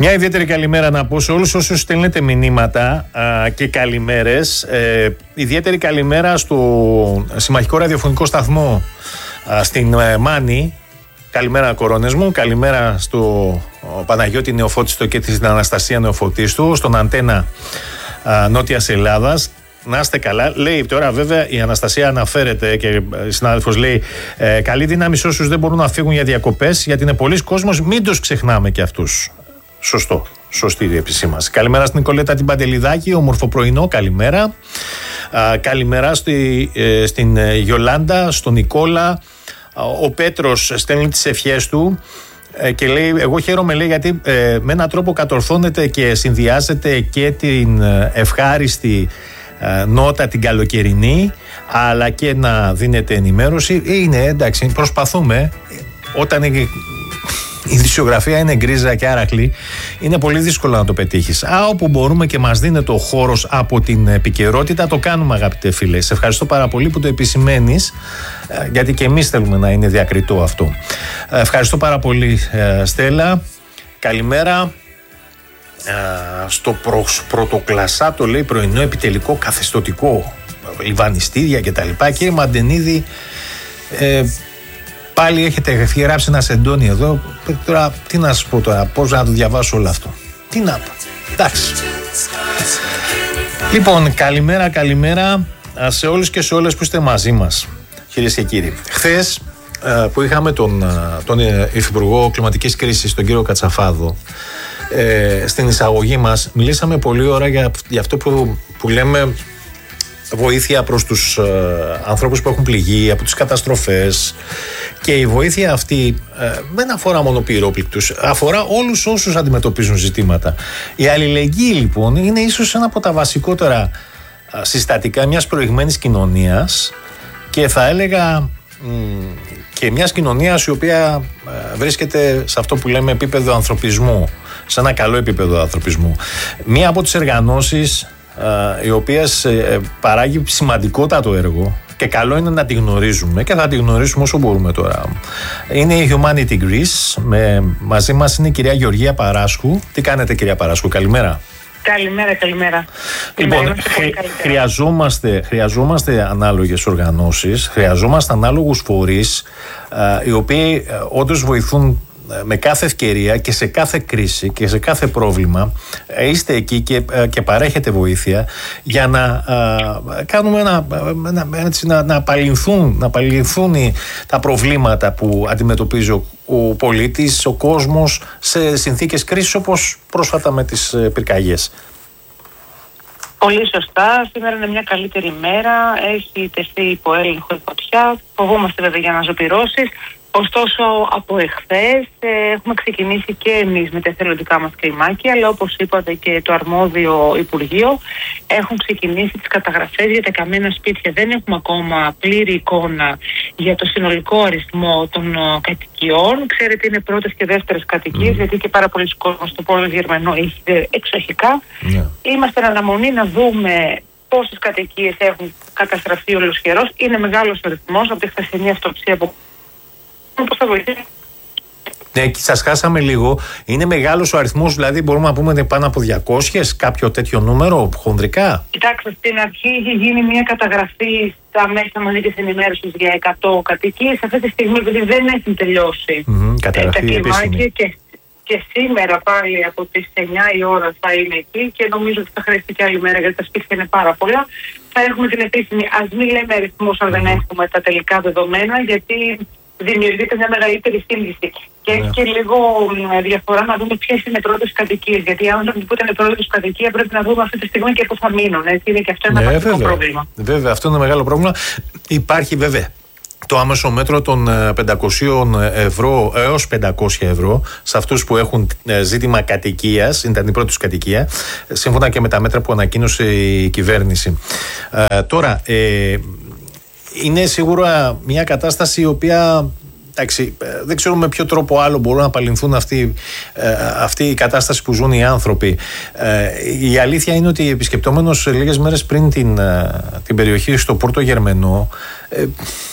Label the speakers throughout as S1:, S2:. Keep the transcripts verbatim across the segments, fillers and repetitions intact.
S1: Μια ιδιαίτερη καλημέρα να πω σε όλους όσους στέλνετε μηνύματα α, και καλημέρες. Ε, ιδιαίτερη καλημέρα στο συμμαχικό ραδιοφωνικό σταθμό α, στην ε, Μάνη. Καλημέρα κορώνες μου, καλημέρα στο Παναγιώτη Νεοφώτιστο και την Αναστασία Νεοφωτίστου, στον Αντένα α, Νότιας Ελλάδας. Να είστε καλά. Λέει τώρα βέβαια η Αναστασία αναφέρεται και η συνάδελφος λέει ε, καλή δύναμη σε όσους δεν μπορούν να φύγουν για διακοπές, γιατί είναι πολλοί κόσμος, μην τους ξεχνάμε και αυτούς. Σωστό, σωστή η επισήμανση. Καλημέρα στην Νικολέτα την Παντελιδάκη, όμορφο πρωινό, καλημέρα. Α, καλημέρα στη, ε, στην Γιολάντα, στον Νικόλα. Ο Πέτρος στέλνει τις ευχές του ε, και λέει, εγώ χαίρομαι λέει γιατί ε, με έναν τρόπο κατορθώνεται και συνδυάζεται και την ευχάριστη ε, νότα την καλοκαιρινή, αλλά και να δίνεται ενημέρωση. Είναι εντάξει, προσπαθούμε όταν είναι, η ειδησιογραφία είναι γκρίζα και άραχλη, είναι πολύ δύσκολο να το πετύχεις. Α, όπου μπορούμε και μας δίνεται ο χώρος από την επικαιρότητα, το κάνουμε αγαπητέ φίλε. Σε ευχαριστώ πάρα πολύ που το επισημαίνεις, γιατί και εμείς θέλουμε να είναι διακριτό αυτό. Ευχαριστώ πάρα πολύ Στέλλα. Καλημέρα. Στο πρωτοκλασσάτο λέει πρωινό επιτελικό καθεστωτικό, λιβανιστήρια κτλ. Κύριε Μαντενίδη, ε, πάλι έχετε γράψει ένα σεντόνι εδώ. Τώρα, τι να σας πω τώρα, πώς να το διαβάσω όλο αυτό. Τι να πω. Εντάξει. Λοιπόν, καλημέρα, καλημέρα σε όλους και σε όλες που είστε μαζί μας, κυρίες και κύριοι. Χθες που είχαμε τον, τον Υφυπουργό Κλιματικής Κρίσης, τον κύριο Κατσαφάδο, στην εισαγωγή μας, μιλήσαμε πολλή ώρα για, για αυτό που, που λέμε βοήθεια προς τους ε, ανθρώπους που έχουν πληγεί από τις καταστροφές, και η βοήθεια αυτή ε, δεν αφορά μόνο πυρόπληκτους, αφορά όλους όσους αντιμετωπίζουν ζητήματα. Η αλληλεγγύη λοιπόν είναι ίσως ένα από τα βασικότερα ε, συστατικά μιας προηγμένης κοινωνίας, και θα έλεγα μ, και μιας κοινωνίας η οποία ε, βρίσκεται σε αυτό που λέμε επίπεδο ανθρωπισμού, σε ένα καλό επίπεδο ανθρωπισμού. Μία από τις οργανώσεις οι οποίες παράγει σημαντικότατο έργο και καλό είναι να τη γνωρίζουμε και θα τη γνωρίσουμε όσο μπορούμε τώρα, είναι η Humanity Greece. Με, μαζί μας είναι η κυρία Γεωργία Παράσχου. Τι κάνετε κυρία Παράσχου, καλημέρα.
S2: Καλημέρα, καλημέρα.
S1: Λοιπόν, χρειαζόμαστε, χρειαζόμαστε ανάλογες οργανώσεις, χρειαζόμαστε ανάλογους φορείς οι οποίοι όντως βοηθούν με κάθε ευκαιρία και σε κάθε κρίση και σε κάθε πρόβλημα. Είστε εκεί και, και παρέχετε βοήθεια για να α, κάνουμε ένα, ένα, έτσι, να, να απαλληλθούν, να απαλληλθούν τα προβλήματα που αντιμετωπίζει ο, ο πολίτης, ο κόσμος σε συνθήκες κρίσης όπως πρόσφατα με τις πυρκαγιές.
S2: Πολύ σωστά. Σήμερα είναι μια καλύτερη μέρα. Έχει τεθεί υπό έλεγχο η φωτιά. Φοβόμαστε βέβαια για αναζωπυρώσεις. Ωστόσο, από εχθές ε, έχουμε ξεκινήσει και εμείς με τα εθελοντικά μας κλιμάκια, αλλά όπως είπατε και το αρμόδιο Υπουργείο, έχουν ξεκινήσει τις καταγραφές για τα καμένα σπίτια. Δεν έχουμε ακόμα πλήρη εικόνα για το συνολικό αριθμό των uh, κατοικιών. Ξέρετε, είναι πρώτες και δεύτερες κατοικίες, mm. γιατί και πάρα πολλοί κόσμος στο πόλο Γερμανό έχει εξοχικά. Yeah. Είμαστε εν αναμονή να δούμε πόσες κατοικίες έχουν καταστραφεί ολοσχερός. Είναι μεγάλος ο αριθμός από τη χθεσινή αυτοψία που. Πώς θα βοηθήσει.
S1: Ναι, σας χάσαμε λίγο. Είναι μεγάλος ο αριθμός, δηλαδή μπορούμε να πούμε ότι είναι πάνω από διακόσιες, κάποιο τέτοιο νούμερο, χονδρικά.
S2: Κοιτάξτε, στην αρχή είχε γίνει μια καταγραφή στα μέσα μαζικής ενημέρωσης για εκατό κατοικίες. Αυτή τη στιγμή, επειδή δεν έχουν τελειώσει mm-hmm, τα κλιμάκια, και, και σήμερα πάλι από τις εννιά η ώρα θα είναι εκεί, και νομίζω ότι θα χρειαστεί και άλλη μέρα γιατί τα σπίτια είναι πάρα πολλά. Θα έχουμε την επίσημη, ας μην λέμε αριθμούς αν δεν έχουμε τα τελικά δεδομένα, γιατί δημιουργείται μια μεγαλύτερη σύγκληση. Και έχει yeah. και λίγο διαφορά να δούμε ποιες είναι πρώτες κατοικίες. Γιατί αν δεν είναι πρώτες κατοικία, πρέπει να δούμε αυτή τη στιγμή και πού θα μείνουν. Έτσι είναι και αυτό ένα yeah, βασικό πρόβλημα.
S1: Βέβαια, αυτό είναι ένα μεγάλο πρόβλημα. Υπάρχει βέβαια το άμεσο μέτρο των πεντακόσια ευρώ έως πεντακόσια ευρώ σε αυτούς που έχουν ζήτημα κατοικίας, ήταν η πρώτη τους κατοικία, σύμφωνα και με τα μέτρα που ανακοίνωσε η κυβέρνηση. Ε, τώρα, ε, είναι σίγουρα μια κατάσταση η οποία, εντάξει, δεν ξέρω με ποιο τρόπο άλλο μπορούν να απαλληλθούν αυτή, αυτή η κατάσταση που ζουν οι άνθρωποι. Η αλήθεια είναι ότι επισκεπτόμενος λίγες μέρες πριν την, την περιοχή στο Πόρτο Γερμενό,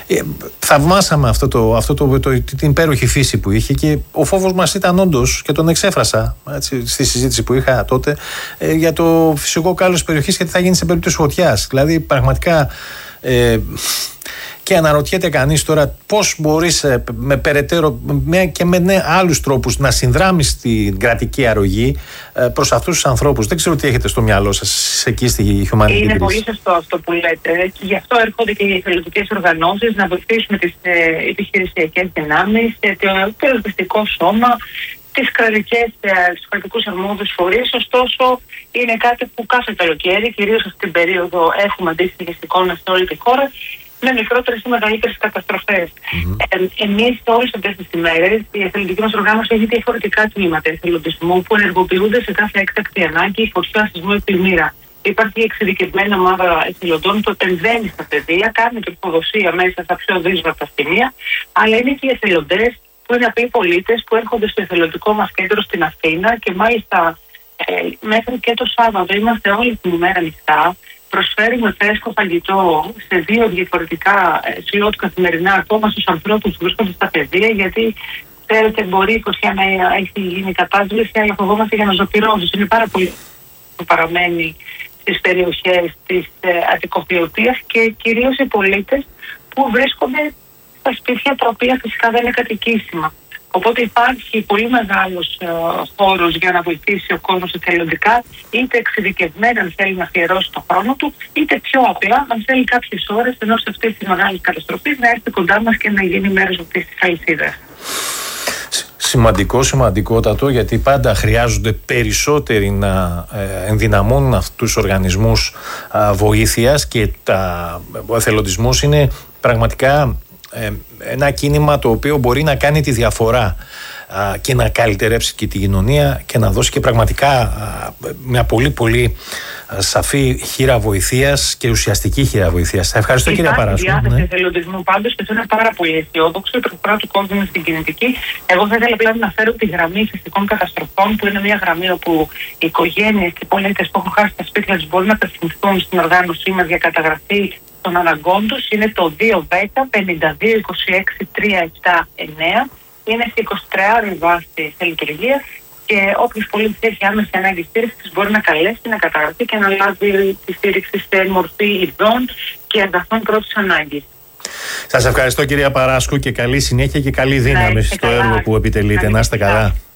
S1: Ε, θαυμάσαμε αυτό το, αυτό το, το, την υπέροχη φύση που είχε και ο φόβος μας ήταν όντως, και τον εξέφρασα έτσι, στη συζήτηση που είχα τότε, ε, για το φυσικό κάλος της περιοχής και τι θα γίνει σε περίπτωση φωτιάς. Δηλαδή πραγματικά ε, και αναρωτιέται κανείς τώρα πώς μπορείς με περαιτέρω με, και με ναι, άλλους τρόπους να συνδράμεις την κρατική αρρωγή ε, προς αυτούς τους ανθρώπους. Δεν ξέρω τι έχετε στο μυαλό σας εκεί στη Humanity.
S2: Είναι πολύ σωστό αυτό που λέτε και γι' αυτό έρχονται και οι εθελοντικές οργανώσεις να βοηθήσουμε τις ε, επιχειρησιακές δυνάμεις, ε, το ελεγκτικό σώμα, τις κρατικές, τους κρατικούς αρμόδιους φορείς. Ωστόσο, είναι κάτι που κάθε καλοκαίρι, κυρίως αυτή την περίοδο, έχουμε αντίστοιχες εικόνες σε όλη τη χώρα, με μικρότερες ή μεγαλύτερες καταστροφές. Mm-hmm. Ε, εμείς όλες αυτές τις ημέρες, η εθελοντική μας οργάνωση έχει διαφορετικά τμήματα εθελοντισμού που ενεργοποιούνται σε κάθε έκτακτη ανάγκη, φωτιά, σεισμό ή πλημμύρα. Υπάρχει εξειδικευμένη ομάδα εθελοντών που επεμβαίνει στα πεδία, κάνει τροφοδοσία μέσα στα πιο δύσβατα σημεία, αλλά είναι και οι εθελοντές που είναι απλοί πολίτες που έρχονται στο εθελοντικό μας κέντρο στην Αθήνα και μάλιστα ε, μέχρι και το Σάββατο είμαστε όλη την ημέρα ανοιχτά. Προσφέρουμε φρέσκο φαγητό σε δύο διαφορετικά σλότ καθημερινά ακόμα στους ανθρώπους που βρίσκονται στα πεδία, γιατί ξέρετε μπορεί η φωτιά να έχει γίνει κατάσβεση, αλλά φοβόμαστε για να ζωπηρώσει. Είναι πάρα πολύ που παραμένει στις περιοχές της ε, Αττικοποιοτίας και κυρίως οι πολίτες που βρίσκονται στα σπίτια τα οποία φυσικά δεν είναι κατοικήσιμα. Οπότε υπάρχει πολύ μεγάλος ε, χώρος για να βοηθήσει ο κόσμος εθελοντικά, είτε εξειδικευμένα αν θέλει να αφιερώσει τον χρόνο του, είτε πιο απλά αν θέλει κάποιες ώρες ενός αυτής της μεγάλης καταστροφής να έρθει κοντά μας και να γίνει μέρος αυτής της αλυσίδας.
S1: Σημαντικό, σημαντικότατο, γιατί πάντα χρειάζονται περισσότεροι να ενδυναμώνουν αυτούς τους οργανισμούς βοήθειας και τα, ο εθελοντισμός είναι πραγματικά ένα κίνημα το οποίο μπορεί να κάνει τη διαφορά και να καλυτερέψει και τη κοινωνία και να δώσει και πραγματικά μια πολύ πολύ σαφή χείρα βοηθείας και ουσιαστική χείρα βοηθείας. Ευχαριστώ κυρία Παράσκου.
S2: Υπάρχει διάθεση εθελοντισμού πάντως και αυτό είναι πάρα πολύ αισιόδοξο. Η προσφορά του κόσμου είναι στην κινητική. Εγώ θα ήθελα πλέον να φέρω τη γραμμή φυσικών καταστροφών, που είναι μια γραμμή όπου οι οικογένειες και οι πολίτες που έχουν χάσει τα σπίτια τους μπορούν να απευθυνθούν στην οργάνωσή μας για καταγραφή των αναγκών τους. Είναι το δύο δέκα πενήντα δύο είκοσι έξι τριακόσια εβδομήντα εννέα. Είναι σε εικοσιτριώρη βάση σε λειτουργία και όποιος πολίτης έχει άμεση ανάγκη στήριξης μπορεί να καλέσει, να καταγραφεί και να λάβει τη στήριξη σε μορφή ειδών και αγαθών πρώτης ανάγκης.
S1: Σας ευχαριστώ κυρία Παράσκου και καλή συνέχεια και καλή δύναμη στο έργο που επιτελείτε. Να είστε καλά.